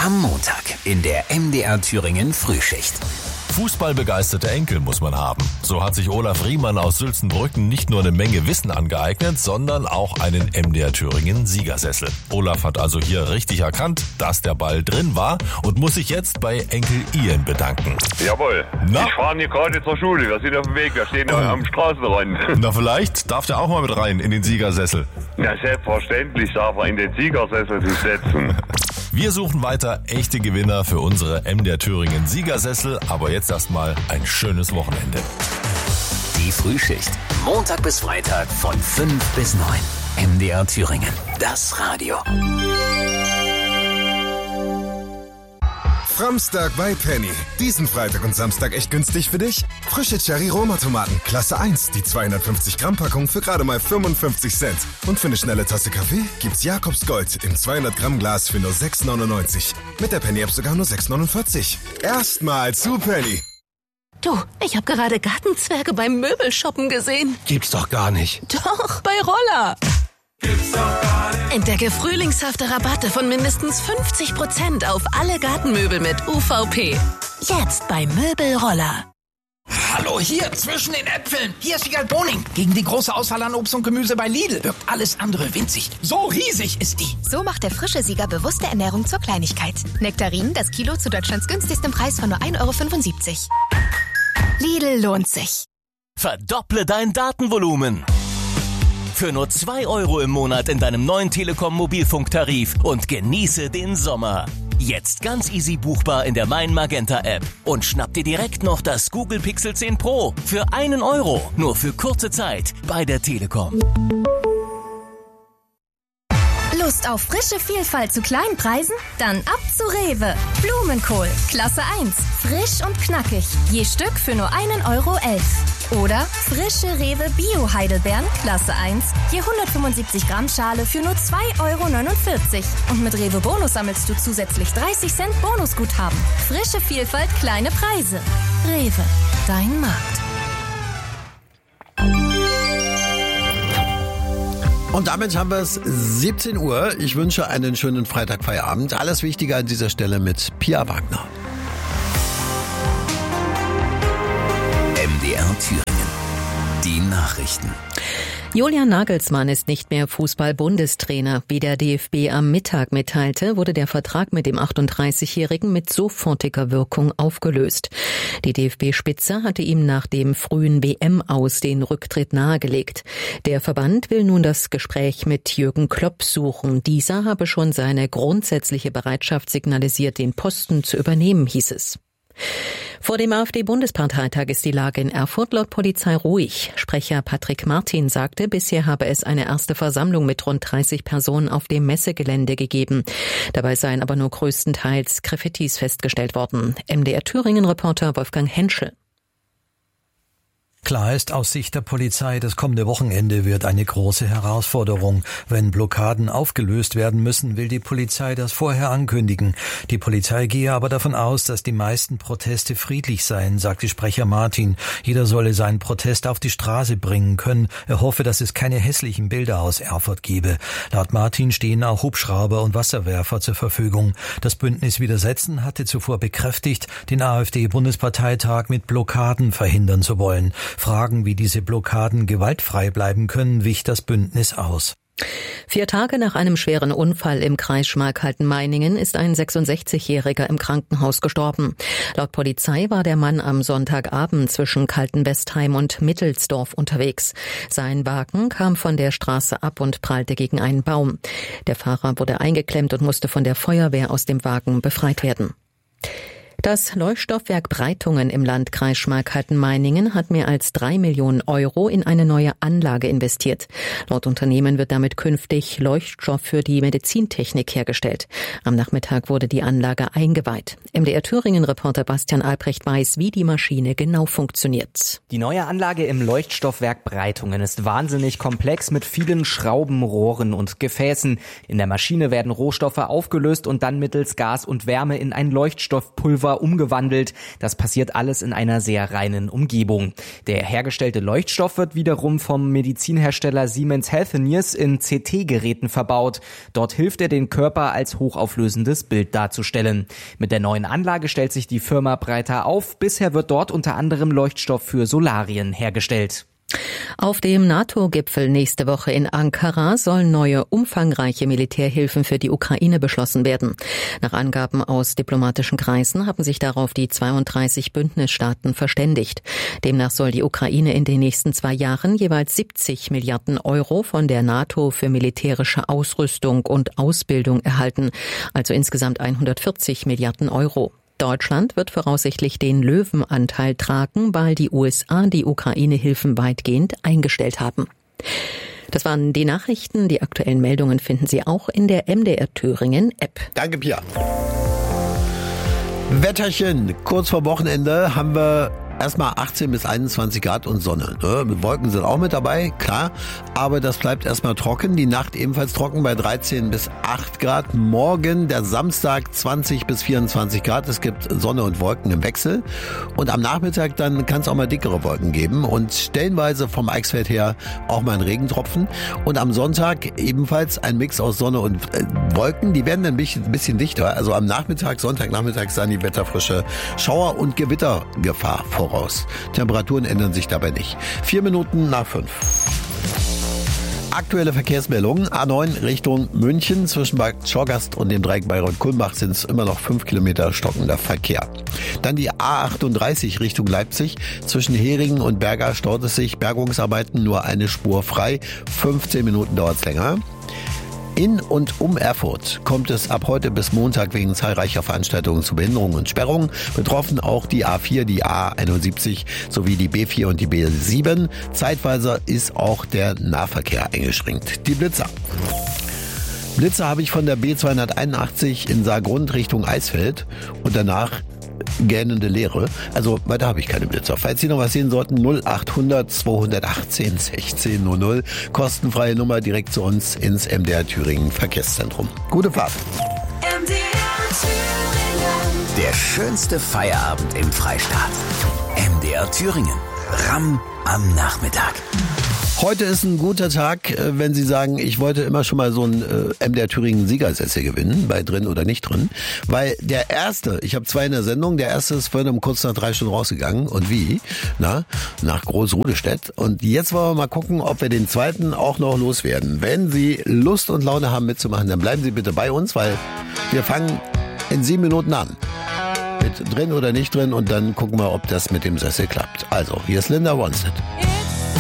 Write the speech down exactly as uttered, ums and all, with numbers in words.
Am Montag in der M D R Thüringen Frühschicht. Fußballbegeisterte Enkel muss man haben. So hat sich Olaf Riemann aus Sülzenbrücken nicht nur eine Menge Wissen angeeignet, sondern auch einen M D R Thüringen Siegersessel. Olaf hat also hier richtig erkannt, dass der Ball drin war und muss sich jetzt bei Enkel Ian bedanken. Jawohl, Na? ich fahre hier gerade zur Schule, wir sind auf dem Weg, wir stehen oh. am Straßenrand. Na, vielleicht darf der auch mal mit rein in den Siegersessel. Ja, selbstverständlich darf er in den Siegersessel sich setzen. Wir suchen weiter echte Gewinner für unsere M D R Thüringen Siegersessel, aber jetzt erstmal ein schönes Wochenende. Die Frühschicht, Montag bis Freitag von fünf bis neun. M D R Thüringen, das Radio. Framstag bei Penny. Diesen Freitag und Samstag echt günstig für dich? Frische Cherry-Roma-Tomaten, Klasse eins, die zweihundertfünfzig Gramm Packung für gerade mal fünfundfünfzig Cent. Und für eine schnelle Tasse Kaffee gibt's Jakobs Gold im zweihundert Gramm Glas für nur sechs neunundneunzig. Mit der Penny-App sogar nur sechs neunundvierzig. Erstmal zu Penny. Du, ich habe gerade Gartenzwerge beim Möbelshoppen gesehen. Gibt's doch gar nicht. Doch, bei Roller. Gibt's doch gar nicht. Entdecke frühlingshafte Rabatte von mindestens fünfzig Prozent auf alle Gartenmöbel mit U V P. Jetzt bei Möbelroller. Hallo, hier, zwischen den Äpfeln. Hier ist Wiegald Boning. Gegen die große Auswahl an Obst und Gemüse bei Lidl wirkt alles andere winzig. So riesig ist die. So macht der frische Sieger bewusste Ernährung zur Kleinigkeit. Nektarinen, das Kilo zu Deutschlands günstigstem Preis von nur ein Euro fünfundsiebzig. Lidl lohnt sich. Verdopple dein Datenvolumen. Für nur zwei Euro im Monat in deinem neuen Telekom-Mobilfunktarif und genieße den Sommer. Jetzt ganz easy buchbar in der Mein Magenta App und schnapp dir direkt noch das Google Pixel zehn Pro für einen Euro. Nur für kurze Zeit bei der Telekom. Lust auf frische Vielfalt zu kleinen Preisen? Dann ab zu Rewe. Blumenkohl, Klasse eins, frisch und knackig. Je Stück für nur einen Euro elf. Oder frische Rewe Bio Heidelbeeren, Klasse eins, je hundertfünfundsiebzig Gramm Schale für nur zwei Euro neunundvierzig. Und mit Rewe Bonus sammelst du zusätzlich dreißig Cent Bonusguthaben. Frische Vielfalt, kleine Preise. Rewe, dein Markt. Und damit haben wir es siebzehn Uhr. Ich wünsche einen schönen Freitagfeierabend. Alles Wichtige an dieser Stelle mit Pia Wagner. M D R Thüringen. Die Nachrichten. Julian Nagelsmann ist nicht mehr Fußball-Bundestrainer. Wie der D F B am Mittag mitteilte, wurde der Vertrag mit dem achtunddreißigjährigen mit sofortiger Wirkung aufgelöst. Die D F B-Spitze hatte ihm nach dem frühen W M-Aus den Rücktritt nahegelegt. Der Verband will nun das Gespräch mit Jürgen Klopp suchen. Dieser habe schon seine grundsätzliche Bereitschaft signalisiert, den Posten zu übernehmen, hieß es. Vor dem AfD-Bundesparteitag ist die Lage in Erfurt laut Polizei ruhig. Sprecher Patrick Martin sagte, bisher habe es eine erste Versammlung mit rund dreißig Personen auf dem Messegelände gegeben. Dabei seien aber nur größtenteils Graffitis festgestellt worden. M D R Thüringen-Reporter Wolfgang Henschel. Klar ist aus Sicht der Polizei, das kommende Wochenende wird eine große Herausforderung. Wenn Blockaden aufgelöst werden müssen, will die Polizei das vorher ankündigen. Die Polizei gehe aber davon aus, dass die meisten Proteste friedlich seien, sagte Sprecher Martin. Jeder solle seinen Protest auf die Straße bringen können. Er hoffe, dass es keine hässlichen Bilder aus Erfurt gebe. Laut Martin stehen auch Hubschrauber und Wasserwerfer zur Verfügung. Das Bündnis Widersetzen hatte zuvor bekräftigt, den AfD-Bundesparteitag mit Blockaden verhindern zu wollen. Fragen, wie diese Blockaden gewaltfrei bleiben können, wich das Bündnis aus. Vier Tage nach einem schweren Unfall im Kreis Schmalkalden-Meiningen ist ein sechsundsechzigjähriger im Krankenhaus gestorben. Laut Polizei war der Mann am Sonntagabend zwischen Kaltenwestheim und Mittelsdorf unterwegs. Sein Wagen kam von der Straße ab und prallte gegen einen Baum. Der Fahrer wurde eingeklemmt und musste von der Feuerwehr aus dem Wagen befreit werden. Das Leuchtstoffwerk Breitungen im Landkreis Schmalkalden-Meiningen hat mehr als drei Millionen Euro in eine neue Anlage investiert. Laut Unternehmen wird damit künftig Leuchtstoff für die Medizintechnik hergestellt. Am Nachmittag wurde die Anlage eingeweiht. M D R Thüringen-Reporter Bastian Albrecht weiß, wie die Maschine genau funktioniert. Die neue Anlage im Leuchtstoffwerk Breitungen ist wahnsinnig komplex mit vielen Schrauben, Rohren und Gefäßen. In der Maschine werden Rohstoffe aufgelöst und dann mittels Gas und Wärme in ein Leuchtstoffpulver Motor umgewandelt. Das passiert alles in einer sehr reinen Umgebung. Der hergestellte Leuchtstoff wird wiederum vom Medizinhersteller Siemens Healthineers in C T-Geräten verbaut. Dort hilft er, den Körper als hochauflösendes Bild darzustellen. Mit der neuen Anlage stellt sich die Firma breiter auf. Bisher wird dort unter anderem Leuchtstoff für Solarien hergestellt. Auf dem NATO-Gipfel nächste Woche in Ankara sollen neue umfangreiche Militärhilfen für die Ukraine beschlossen werden. Nach Angaben aus diplomatischen Kreisen haben sich darauf die zweiunddreißig Bündnisstaaten verständigt. Demnach soll die Ukraine in den nächsten zwei Jahren jeweils siebzig Milliarden Euro von der NATO für militärische Ausrüstung und Ausbildung erhalten, also insgesamt hundertvierzig Milliarden Euro. Deutschland wird voraussichtlich den Löwenanteil tragen, weil die U S A die Ukraine-Hilfen weitgehend eingestellt haben. Das waren die Nachrichten. Die aktuellen Meldungen finden Sie auch in der M D R Thüringen App. Danke, Pia. Wetterchen. Kurz vor Wochenende haben wir erstmal achtzehn bis einundzwanzig Grad und Sonne. Wolken sind auch mit dabei, klar. Aber das bleibt erstmal trocken. Die Nacht ebenfalls trocken bei dreizehn bis acht Grad. Morgen, der Samstag, zwanzig bis vierundzwanzig Grad. Es gibt Sonne und Wolken im Wechsel. Und am Nachmittag dann kann es auch mal dickere Wolken geben. Und stellenweise vom Eichsfeld her auch mal ein Regentropfen. Und am Sonntag ebenfalls ein Mix aus Sonne und äh, Wolken. Die werden ein bisschen, bisschen dichter. Also am Nachmittag, Sonntagnachmittag ist dann die wetterfrische Schauer- und Gewittergefahr voraus. Temperaturen ändern sich dabei nicht. Vier Minuten nach fünf. Aktuelle Verkehrsmeldungen. A neun Richtung München. Zwischen Bad Schorgast und dem Dreieck Bayreuth-Kulmbach sind es immer noch fünf Kilometer stockender Verkehr. Dann die A achtunddreißig Richtung Leipzig. Zwischen Heringen und Berga staut es sich. Bergungsarbeiten nur eine Spur frei. fünfzehn Minuten dauert es länger. In und um Erfurt kommt es ab heute bis Montag wegen zahlreicher Veranstaltungen zu Behinderungen und Sperrungen. Betroffen auch die A vier, die A einundsiebzig sowie die B vier und die B sieben. Zeitweise ist auch der Nahverkehr eingeschränkt. Die Blitzer. Blitzer habe ich von der B zweihunderteinundachtzig in Saargrund Richtung Eisfeld und danach gähnende Leere. Also weiter habe ich keine Blitzer. Falls Sie noch was sehen sollten, null achthundert zweihundertachtzehn sechzehn null null. Kostenfreie Nummer direkt zu uns ins M D R Thüringen Verkehrszentrum. Gute Fahrt. M D R Thüringen. Der schönste Feierabend im Freistaat. M D R Thüringen. Ramm am Nachmittag. Heute ist ein guter Tag, wenn Sie sagen, ich wollte immer schon mal so einen äh, M D R Thüringen Siegersessel gewinnen, bei drin oder nicht drin, weil der erste, ich habe zwei in der Sendung, der erste ist vorhin um kurz nach drei Stunden rausgegangen und wie? Na, nach Groß-Rudestädt. Und jetzt wollen wir mal gucken, ob wir den zweiten auch noch loswerden. Wenn Sie Lust und Laune haben mitzumachen, dann bleiben Sie bitte bei uns, weil wir fangen in sieben Minuten an. Mit drin oder nicht drin und dann gucken wir, ob das mit dem Sessel klappt. Also, hier ist Linda Ronstadt.